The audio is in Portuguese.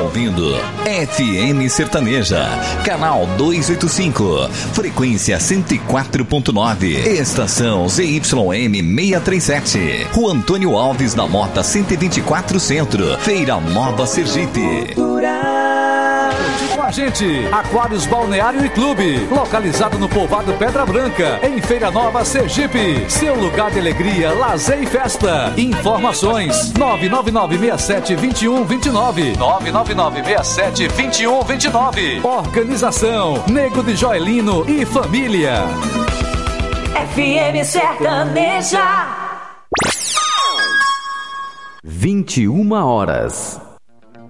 ouvindo FM Sertaneja, canal 285, frequência 104.9, estação ZYM 637, Rua Antônio Alves da Mota 124 Centro, Feira Nova Sergipe. Com a gente, Aquários Balneário e Clube, localizado no povoado Pedra Branca, em Feira Nova Sergipe. Seu lugar de alegria, lazer e festa. Informações 999672129. 999672129. Organização Nego de Joelino e Família. FM Sertaneja. 21 horas.